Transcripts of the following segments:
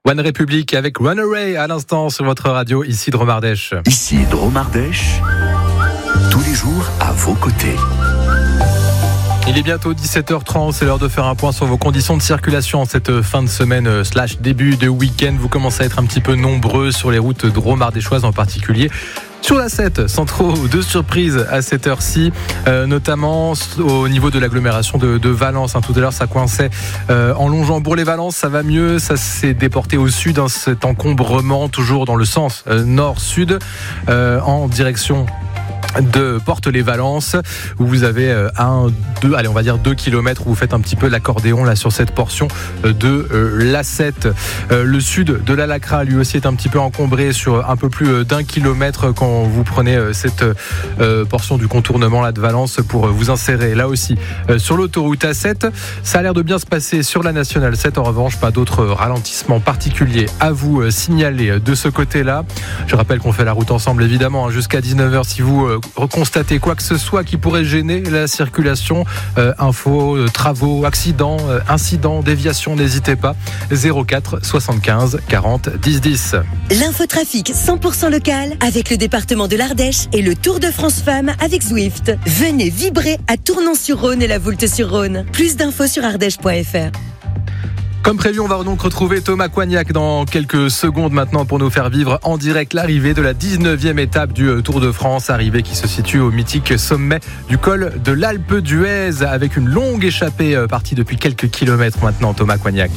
One Republic avec Runaway à l'instant sur votre radio, ici Dromardèche. Ici Dromardèche, tous les jours à vos côtés. Il est bientôt 17h30, c'est l'heure de faire un point sur vos conditions de circulation en cette fin de semaine / début de week-end. Vous commencez à être un petit peu nombreux sur les routes dromardéchoises en particulier. Sur la 7, sans trop de surprises à cette heure-ci, notamment au niveau de l'agglomération de Valence. Tout à l'heure, ça coinçait en longeant Bourg-les-Valences, ça va mieux. Ça s'est déporté au sud, cet encombrement, toujours dans le sens nord-sud, en direction de Porte-les-Valences, où vous avez 2 kilomètres où vous faites un petit peu l'accordéon là sur cette portion de l'A7. Le sud de la Lacra lui aussi est un petit peu encombré sur un peu plus d'1 kilomètre quand vous prenez cette portion du contournement là de Valence pour vous insérer là aussi sur l'autoroute A7. Ça a l'air de bien se passer sur la nationale 7. En revanche, pas d'autres ralentissements particuliers à vous signaler de ce côté-là. Je rappelle qu'on fait la route ensemble évidemment jusqu'à 19h si vous reconstatez quoi que ce soit qui pourrait gêner la circulation, infos, travaux, accidents, incidents, déviations, n'hésitez pas. 04 75 40 10 10. L'infotrafic 100% local avec le département de l'Ardèche et le Tour de France Femmes avec Zwift. Venez vibrer à Tournon-sur-Rhône et la Voulte-sur-Rhône. Plus d'infos sur ardèche.fr. Comme prévu, on va donc retrouver Thomas Coignac dans quelques secondes maintenant pour nous faire vivre en direct l'arrivée de la 19e étape du Tour de France, arrivée qui se situe au mythique sommet du col de l'Alpe d'Huez avec une longue échappée partie depuis quelques kilomètres maintenant. Thomas Coignac.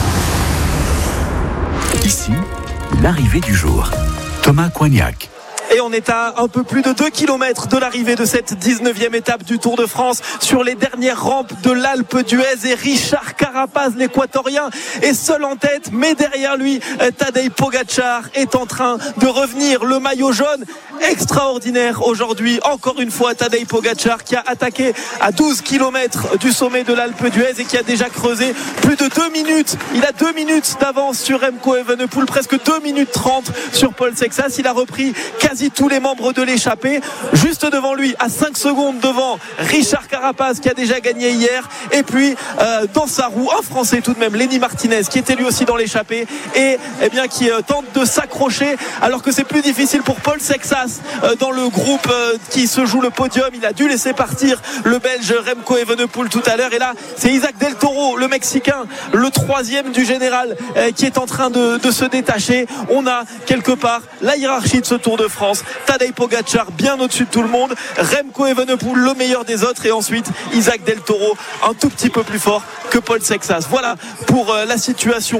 Ici, l'arrivée du jour. Thomas Coignac. Et on est à un peu plus de 2 km de l'arrivée de cette 19e étape du Tour de France sur les dernières rampes de l'Alpe d'Huez. Et Richard Carapaz, l'équatorien, est seul en tête, mais derrière lui, Tadej Pogačar est en train de revenir. Le maillot jaune extraordinaire aujourd'hui, encore une fois Tadej Pogačar qui a attaqué à 12 km du sommet de l'Alpe d'Huez et qui a déjà creusé plus de 2 minutes. Il a 2 minutes d'avance sur Remco Evenepoel, presque 2 minutes 30 sur Paul Sexas. Il a repris quasi tous les membres de l'échappée. Juste devant lui, à 5 secondes devant, Richard Carapaz qui a déjà gagné hier. Et puis dans sa roue, un Français tout de même, Lenny Martinez, qui était lui aussi dans l'échappée et qui tente de s'accrocher alors que c'est plus difficile pour Paul Sexas dans le groupe qui se joue le podium. Il a dû laisser partir le Belge Remco Evenepoel tout à l'heure. Et là, c'est Isaac Del Toro, le Mexicain, le 3e du général, qui est en train de se détacher. On a quelque part la hiérarchie de ce Tour de France. Tadej Pogačar bien au-dessus de tout le monde, Remco Evenepoel le meilleur des autres et ensuite Isaac Del Toro un tout petit peu plus fort que Paul Sexas. Voilà pour la situation